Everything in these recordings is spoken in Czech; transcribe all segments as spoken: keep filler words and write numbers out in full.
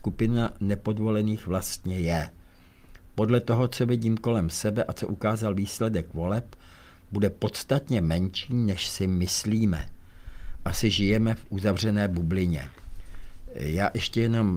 skupina nepodvolených vlastně je. Podle toho, co vidím kolem sebe a co ukázal výsledek voleb, bude podstatně menší, než si myslíme. Asi žijeme v uzavřené bublině. Já ještě jenom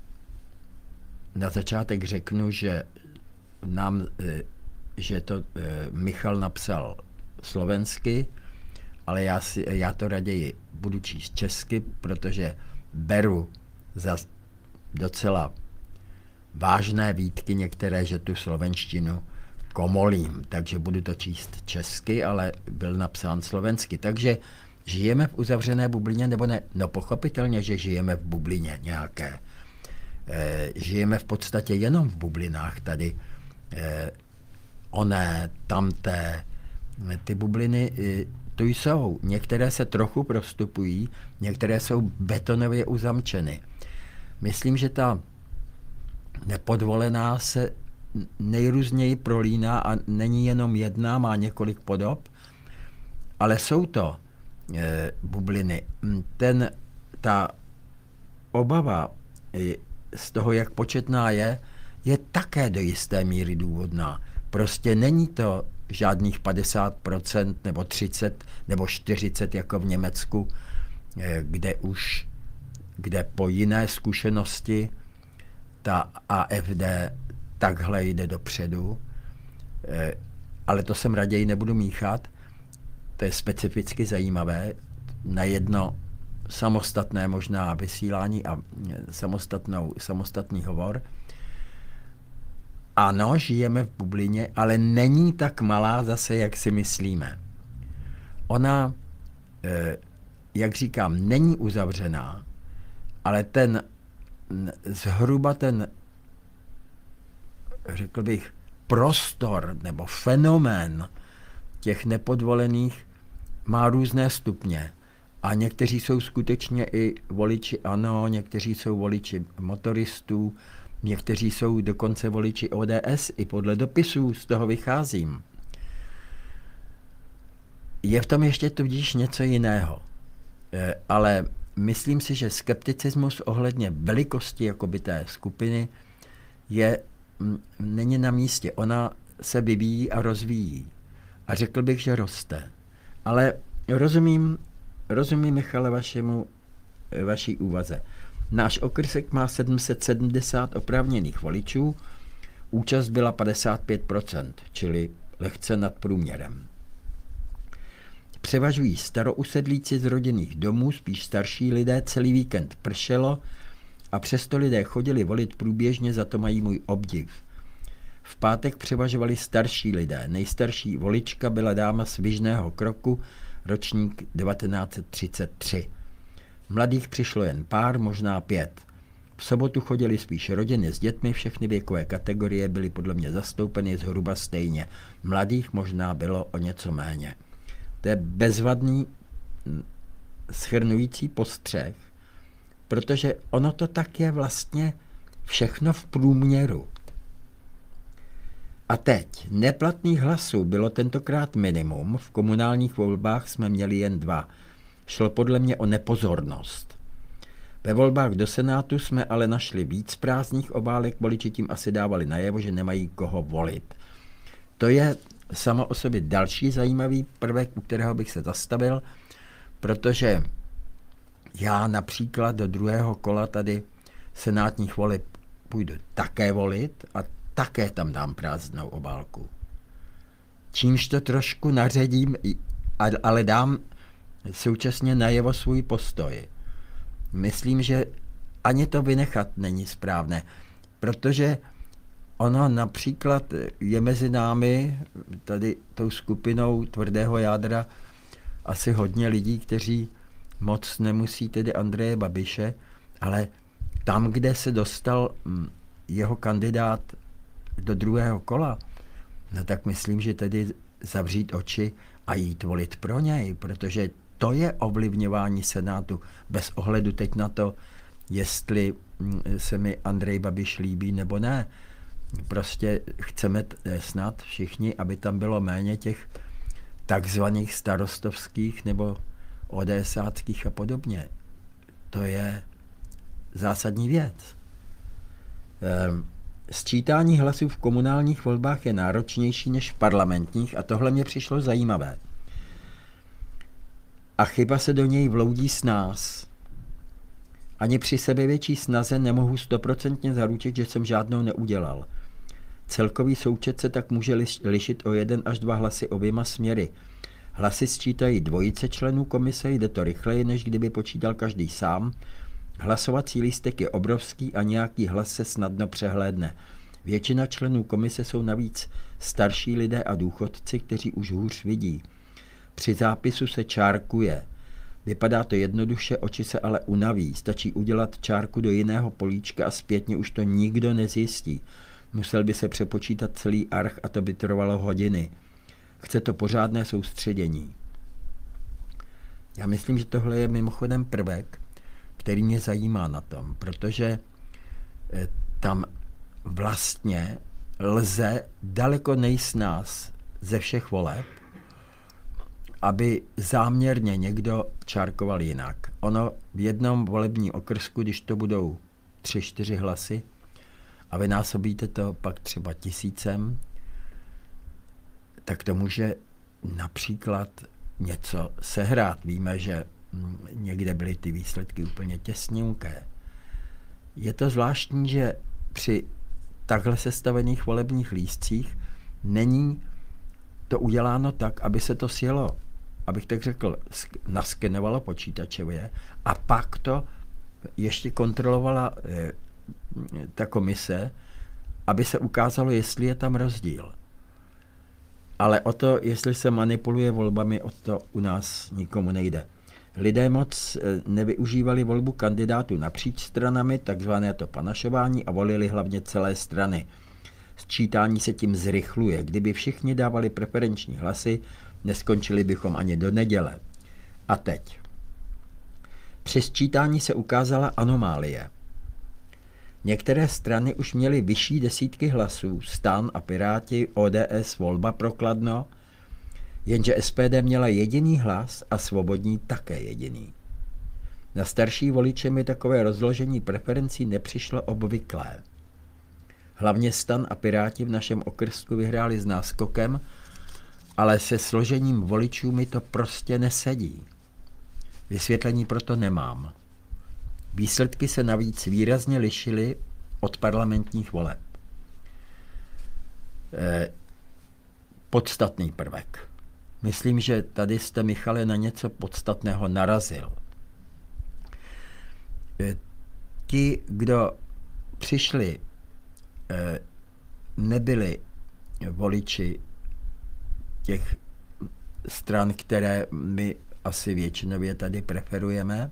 na začátek řeknu, že nám, že to Michal napsal slovensky, ale já, si, já to raději budu číst česky, protože beru za docela vážné výtky některé, že tu slovenštinu komolím, takže budu to číst česky, ale byl napsán slovensky. Takže žijeme v uzavřené bublině, nebo ne? No pochopitelně, že žijeme v bublině nějaké. E, žijeme v podstatě jenom v bublinách tady. E, oné, tamté, ty bubliny e, tu jsou. Některé se trochu prostupují, některé jsou betonově uzamčeny. Myslím, že ta nepodvolená se nejrůzněji prolíná a není jenom jedna, má několik podob, ale jsou to e, bubliny. Ten, ta obava e, z toho, jak početná je, je také do jisté míry důvodná. Prostě není to žádných padesát procent nebo třicet nebo čtyřicet jako v Německu, e, kde už, kde po jiné zkušenosti ta A F D takhle jde dopředu, e, ale to jsem raději nebudu míchat. To je specificky zajímavé. Na jedno samostatné možná vysílání a samostatnou, samostatný hovor. Ano, žijeme v bublině, ale není tak malá zase, jak si myslíme. Ona, e, jak říkám, není uzavřená, ale ten zhruba ten, řekl bych, prostor nebo fenomén těch nepodvolených má různé stupně. A někteří jsou skutečně i voliči ANO, někteří jsou voliči motoristů, někteří jsou dokonce voliči O D S, i podle dopisů z toho vycházím. Je v tom ještě tudíž něco jiného. E, ale myslím si, že skepticismus ohledně velikosti jakoby té skupiny je, m, není na místě. Ona se vyvíjí a rozvíjí. A řekl bych, že roste. Ale rozumím, rozumím Michale, vašemu, vaší úvaze. Náš okrsek má sedm set sedmdesát oprávněných voličů, účast byla padesát pět procent, čili lehce nad průměrem. Převažují starousedlíci z rodinných domů, spíš starší lidé, celý víkend pršelo a přesto lidé chodili volit průběžně, za to mají můj obdiv. V pátek převažovali starší lidé, nejstarší volička byla dáma z Vyžného Kroku, ročník devatenáct set třicet tři. Mladých přišlo jen pár, možná pět. V sobotu chodili spíš rodiny s dětmi, všechny věkové kategorie byly podle mě zastoupeny zhruba stejně. Mladých možná bylo o něco méně. To je bezvadný shrnující postřeh, protože ono to tak je vlastně všechno v průměru. A teď, neplatných hlasů bylo tentokrát minimum, v komunálních volbách jsme měli jen dva. Šlo podle mě o nepozornost. Ve volbách do Senátu jsme ale našli víc prázdných obálek, voliči tím asi dávali najevo, že nemají koho volit. To je samo o sobě další zajímavý prvek, u kterého bych se zastavil, protože já například do druhého kola tady senátních voleb půjdu také volit a také tam dám prázdnou obálku. Čímž to trošku naředím, ale dám současně najevo svůj postoj. Myslím, že ani to vynechat není správné, protože ono například je mezi námi, tady tou skupinou tvrdého jádra, asi hodně lidí, kteří moc nemusí tedy Andreje Babiše, ale tam, kde se dostal jeho kandidát do druhého kola, no tak myslím, že tedy zavřít oči a jít volit pro něj, protože to je ovlivňování Senátu bez ohledu teď na to, jestli se mi Andrej Babiš líbí nebo ne. Prostě chceme snad všichni, aby tam bylo méně těch takzvaných starostovských nebo ODSáckých a podobně. To je zásadní věc. Sčítání hlasů v komunálních volbách je náročnější než v parlamentních a tohle mě přišlo zajímavé. A chyba se do něj vloudí s nás. Ani při sebevětší snaze nemohu stoprocentně zaručit, že jsem žádnou neudělal. Celkový součet se tak může lišit o jeden až dva hlasy oběma směry. Hlasy sčítají dvojice členů komise, jde to rychleji, než kdyby počítal každý sám. Hlasovací lístek je obrovský a nějaký hlas se snadno přehlédne. Většina členů komise jsou navíc starší lidé a důchodci, kteří už hůř vidí. Při zápisu se čárkuje. Vypadá to jednoduše, oči se ale unaví. Stačí udělat čárku do jiného políčka a zpětně už to nikdo nezjistí. Musel by se přepočítat celý arch a to by trvalo hodiny. Chce to pořádné soustředění. Já myslím, že tohle je mimochodem prvek, který mě zajímá na tom, protože tam vlastně lze daleko nejsnáz ze všech voleb, aby záměrně někdo čárkoval jinak. Ono v jednom volebním okrsku, když to budou tři, čtyři hlasy a vynásobíte to pak třeba tisícem, tak to může například něco sehrát. Víme, že někde byly ty výsledky úplně těsňunké. Je to zvláštní, že při takhle sestavených volebních lístcích není to uděláno tak, aby se to sjelo, abych tak řekl, naskenovalo počítačově a pak to ještě kontrolovala eh, ta komise, aby se ukázalo, jestli je tam rozdíl. Ale o to, jestli se manipuluje volbami, o to u nás nikomu nejde. Lidé moc nevyužívali volbu kandidátů napříč stranami, takzvané to panašování, a volili hlavně celé strany. Sčítání se tím zrychluje. Kdyby všichni dávali preferenční hlasy, neskončili bychom ani do neděle. A teď. Při sčítání se ukázala anomálie. Některé strany už měly vyšší desítky hlasů, STAN a Piráti, O D S, Volba pro Kladno, jenže S P D měla jediný hlas a Svobodní také jediný. Na starší voliče mi takové rozložení preferencí nepřišlo obvyklé. Hlavně STAN a Piráti v našem okrsku vyhráli s náskokem, ale se složením voličů mi to prostě nesedí. Vysvětlení proto nemám. Výsledky se navíc výrazně lišily od parlamentních voleb. Eh, podstatný prvek. Myslím, že tady jste, Michale, na něco podstatného narazil. Eh, ti, kdo přišli, eh, nebyli voliči těch stran, které my asi většinově tady preferujeme.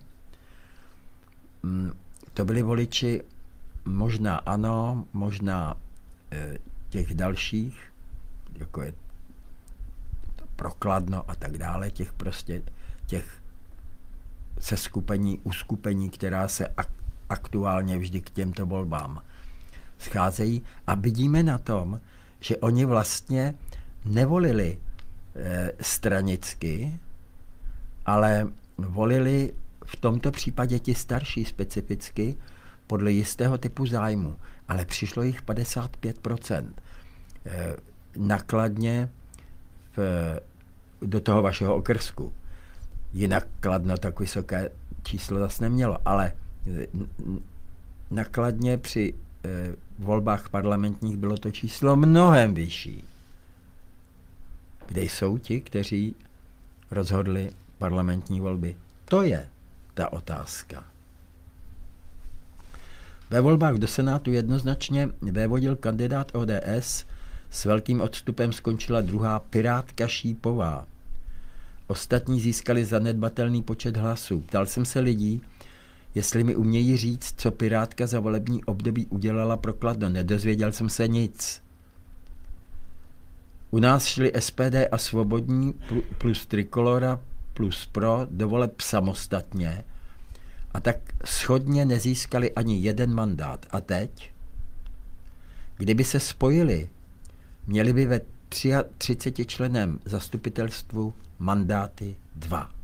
To byli voliči možná ANO, možná e, těch dalších, jako je to pro Kladno a tak dále, těch prostě těch seskupení, uskupení, která se ak, aktuálně vždy k těmto volbám scházejí. A vidíme na tom, že oni vlastně nevolili e, stranicky, ale volili v tomto případě ti starší specificky podle jistého typu zájmu, ale přišlo jich padesát pět procent. E, nakladně v, do toho vašeho okrsku. Jinak Kladno tak vysoké číslo zase nemělo, ale nakladně při e, volbách parlamentních bylo to číslo mnohem vyšší. Kde jsou ti, kteří rozhodli parlamentní volby? To je ta otázka. Ve volbách do Senátu jednoznačně vévodil kandidát O D S, s velkým odstupem skončila druhá Pirátka Šípová. Ostatní získali zanedbatelný počet hlasů. Ptal jsem se lidí, jestli mi umějí říct, co Pirátka za volební období udělala pro Kladno. Nedozvěděl jsem se nic. U nás šli S P D a Svobodní plus Trikolora plus Pro do voleb samostatně a tak shodně nezískali ani jeden mandát. A teď? Kdyby se spojili, měli by ve třicetičlenném zastupitelstvu mandáty dva.